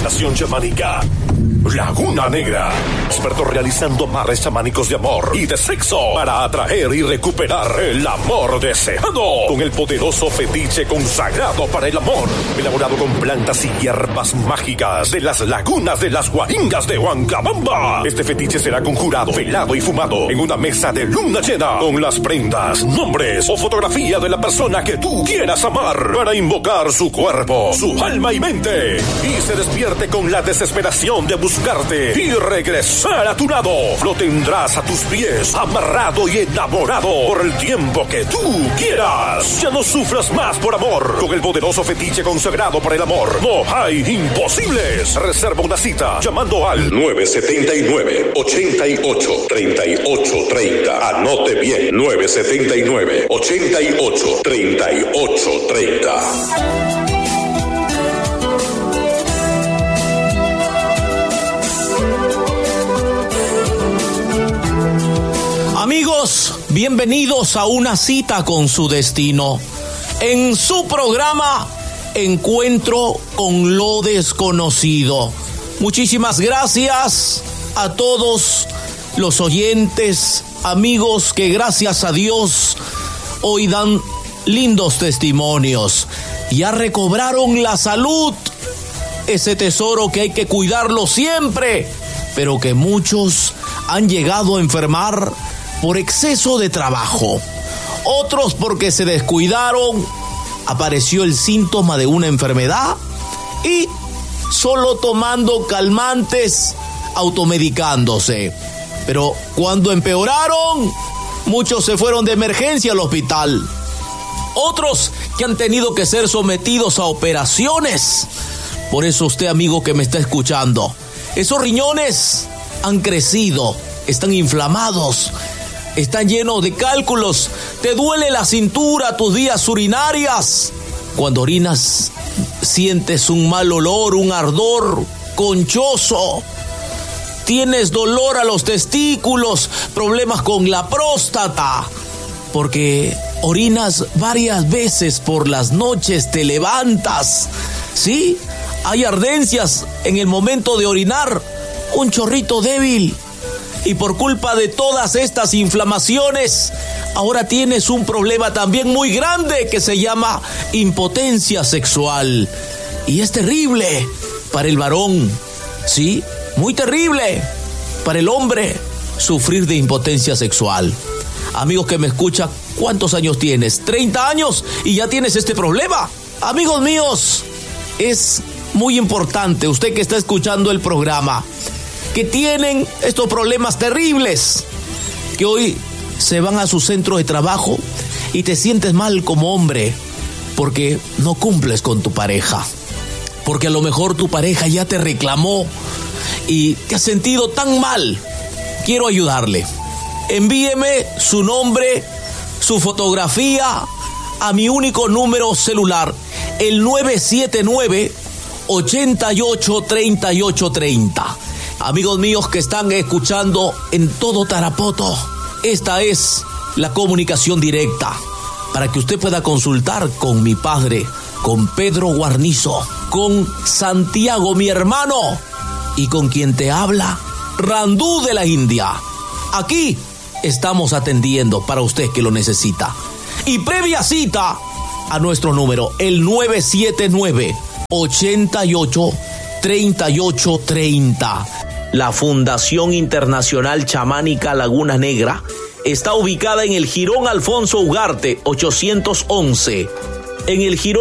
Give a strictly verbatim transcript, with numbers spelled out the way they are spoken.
Estación chamánica Laguna Negra. Expertos realizando amarres chamánicos de amor y de sexo para atraer y recuperar el amor deseado. Con el poderoso fetiche consagrado para el amor. Elaborado con plantas y hierbas mágicas de las lagunas de las Guaringas de Huancabamba. Este fetiche será conjurado, velado y fumado en una mesa de luna llena con las prendas, nombres o fotografía de la persona que tú quieras amar para invocar su cuerpo, su alma y mente y se despierte con la desesperación de buscarte y regresar a tu lado. Lo tendrás a tus pies, amarrado y enamorado por el tiempo que tú quieras. Ya no sufras más por amor. Con el poderoso fetiche consagrado para el amor, no hay imposibles. Reserva una cita llamando al nueve siete nueve, ocho ocho, tres ocho tres cero. Anote bien, nueve siete nueve, ocho ocho, tres ocho tres cero. Amigos, bienvenidos a una cita con su destino. En su programa, Encuentro con lo Desconocido. Muchísimas gracias a todos los oyentes, amigos que gracias a Dios hoy dan lindos testimonios. Ya recobraron la salud, ese tesoro que hay que cuidarlo siempre, pero que muchos han llegado a enfermar por exceso de trabajo. Otros porque se descuidaron, apareció el síntoma de una enfermedad y solo tomando calmantes, automedicándose. Pero cuando empeoraron, muchos se fueron de emergencia al hospital. Otros que han tenido que ser sometidos a operaciones. Por eso usted, amigo que me está escuchando, esos riñones han crecido, están inflamados, están llenos de cálculos, te duele la cintura, tus vías urinarias. Cuando orinas sientes un mal olor, un ardor conchoso. Tienes dolor a los testículos, problemas con la próstata, porque orinas varias veces por las noches, te levantas, ¿sí? Hay ardencias en el momento de orinar, un chorrito débil. Y por culpa de todas estas inflamaciones, ahora tienes un problema también muy grande que se llama impotencia sexual. Y es terrible para el varón, ¿sí? Muy terrible para el hombre sufrir de impotencia sexual. Amigos que me escuchan, ¿cuántos años tienes? ¿treinta años y ya tienes este problema? Amigos míos, es muy importante, usted que está escuchando el programa, que tienen estos problemas terribles, que hoy se van a su centro de trabajo y te sientes mal como hombre porque no cumples con tu pareja, porque a lo mejor tu pareja ya te reclamó y te has sentido tan mal. Quiero ayudarle. Envíeme su nombre, su fotografía a mi único número celular, el nueve siete nueve, ocho ocho, tres ocho tres cero. Amigos míos que están escuchando en todo Tarapoto, esta es la comunicación directa para que usted pueda consultar con mi padre, con Pedro Guarnizo, con Santiago, mi hermano, y con quien te habla, Randú de la India. Aquí estamos atendiendo para usted que lo necesita. Y previa cita a nuestro número, el nueve siete nueve, ocho ocho, tres ocho tres cero. La Fundación Internacional Chamánica Laguna Negra está ubicada en el Jirón Alfonso Ugarte ochocientos once. En el Jirón